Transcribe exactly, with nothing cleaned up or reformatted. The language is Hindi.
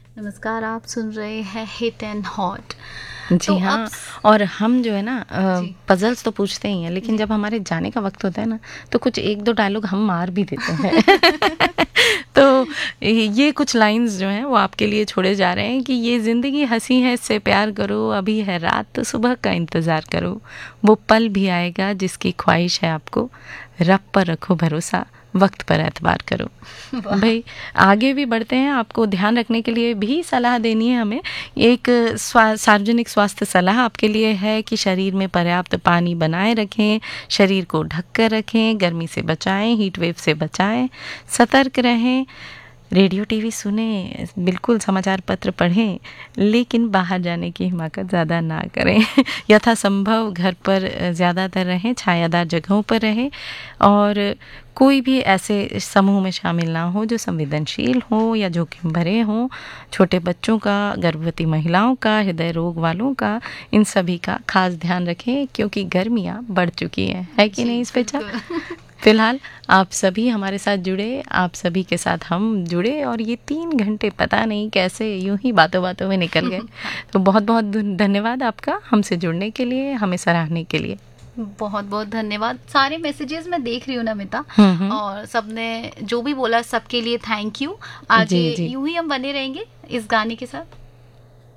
नमस्कार, आप सुन रहे हैं हिट एंड हॉट। जी तो हाँ। अब और हम जो है ना जी पजल्स तो पूछते ही हैं, लेकिन जी जब हमारे जाने का वक्त होता है ना तो कुछ एक दो डायलॉग हम मार भी देते हैं। तो ये कुछ लाइंस जो हैं वो आपके लिए छोड़े जा रहे हैं कि ये ज़िंदगी हंसी है, इससे प्यार करो, अभी है रात तो सुबह का इंतज़ार करो, वो पल भी आएगा जिसकी ख्वाहिश है आपको, रब पर रखो भरोसा, वक्त पर एतबार करो। वाह। भाई आगे भी बढ़ते हैं, आपको ध्यान रखने के लिए भी सलाह देनी है हमें। एक स्वा सार्वजनिक स्वास्थ्य सलाह आपके लिए है कि शरीर में पर्याप्त पानी बनाए रखें, शरीर को ढक कर रखें, गर्मी से बचाएं, हीट वेव से बचाएं, सतर्क रहें, रेडियो टीवी सुने, बिल्कुल समाचार पत्र पढ़ें, लेकिन बाहर जाने की हिमाकत ज़्यादा ना करें। यथासंभव घर पर ज़्यादातर रहें, छायादार जगहों पर रहें, और कोई भी ऐसे समूह में शामिल ना हो जो संवेदनशील हो या जोखिम भरे हों। छोटे बच्चों का, गर्भवती महिलाओं का, हृदय रोग वालों का, इन सभी का खास ध्यान रखें, क्योंकि गर्मियाँ बढ़ चुकी हैं, है कि जी नहीं स्वेच्छा? बिल्कुल। फिलहाल आप सभी हमारे साथ जुड़े, आप सभी के साथ हम जुड़े, और ये तीन घंटे पता नहीं कैसे यूं ही बातों बातों में निकल गए। तो बहुत बहुत धन्यवाद आपका हमसे जुड़ने के लिए, हमें सराहने के लिए। बहुत बहुत धन्यवाद। सारे मैसेजेस मैं देख रही हूँ नमिता, हम्म हम्म। और सबने जो भी बोला सबके लिए थैंक यू। जी आगे जी। यूं ही हम बने रहेंगे इस गाने के साथ।